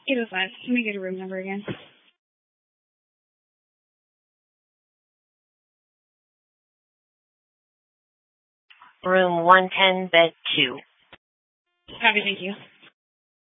805. Let me get a room number again. Room 110, bed 2. Copy, thank you.